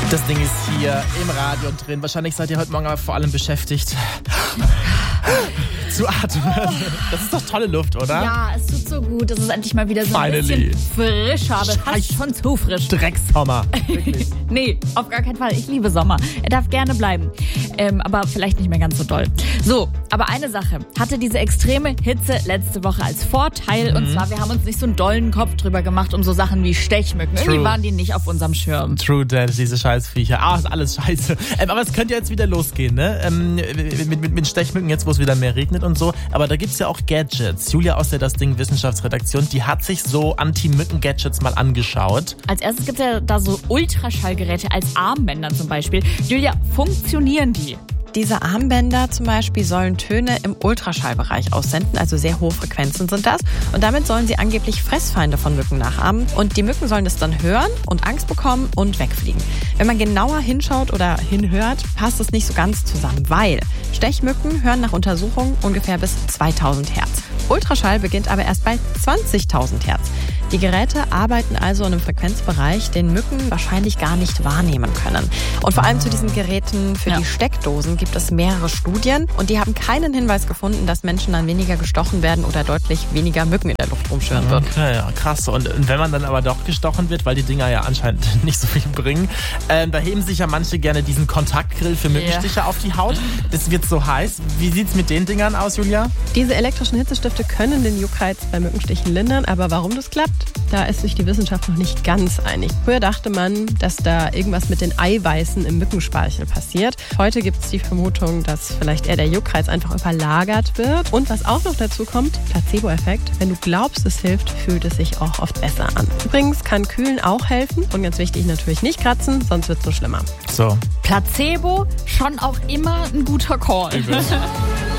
Das Ding ist hier im Radio drin. Wahrscheinlich seid ihr heute Morgen aber vor allem beschäftigt zu atmen. Das ist doch tolle Luft, oder? Ja, es tut so gut. Es ist endlich mal wieder so ein Finally. bisschen frischer, aber fast schon zu frisch. Drecksommer. Wirklich. Nee, auf gar keinen Fall. Ich liebe Sommer. Er darf gerne bleiben. Aber vielleicht nicht mehr ganz so doll. So, aber eine Sache hatte diese extreme Hitze letzte Woche als Vorteil. Und zwar, wir haben uns nicht so einen dollen Kopf drüber gemacht um so Sachen wie Stechmücken. Irgendwie waren die nicht auf unserem Schirm. True that, diese Scheißviecher. Ist alles scheiße. Aber es könnte jetzt wieder losgehen, ne? Mit Stechmücken, jetzt wo es wieder mehr regnet und so. Aber da gibt's ja auch Gadgets. Julia aus der Das Ding Wissenschaftsredaktion, die hat sich so Anti-Mücken-Gadgets mal angeschaut. Als erstes gibt es ja da so Ultraschallgeräte als Armbänder zum Beispiel. Julia, funktionieren die? Diese Armbänder zum Beispiel sollen Töne im Ultraschallbereich aussenden, also sehr hohe Frequenzen sind das. Und damit sollen sie angeblich Fressfeinde von Mücken nachahmen. Und die Mücken sollen das dann hören und Angst bekommen und wegfliegen. Wenn man genauer hinschaut oder hinhört, passt es nicht so ganz zusammen, weil Stechmücken hören nach Untersuchungen ungefähr bis 2000 Hertz. Ultraschall beginnt aber erst bei 20.000 Hertz. Die Geräte arbeiten also in einem Frequenzbereich, den Mücken wahrscheinlich gar nicht wahrnehmen können. Und vor allem zu diesen Geräten für die Steckdosen gibt es mehrere Studien und die haben keinen Hinweis gefunden, dass Menschen dann weniger gestochen werden oder deutlich weniger Mücken in der Luft rumschwirren würden. Okay, ja, krass. Und wenn man dann aber doch gestochen wird, weil die Dinger ja anscheinend nicht so viel bringen, da heben sich ja manche gerne diesen Kontaktgrill für Mückenstiche auf die Haut. Das wird so heiß. Wie sieht's mit den Dingern aus, Julia? Diese elektrischen Hitzestifte können den Juckreiz bei Mückenstichen lindern, aber warum das klappt, da ist sich die Wissenschaft noch nicht ganz einig. Früher dachte man, dass da irgendwas mit den Eiweißen im Mückenspeichel passiert. Heute gibt es die Vermutung, dass vielleicht eher der Juckreiz einfach überlagert wird. Und was auch noch dazu kommt, Placebo-Effekt. Wenn du glaubst, es hilft, fühlt es sich auch oft besser an. Übrigens kann Kühlen auch helfen. Und ganz wichtig, natürlich nicht kratzen, sonst wird es nur schlimmer. So. Placebo, schon auch immer ein guter Call.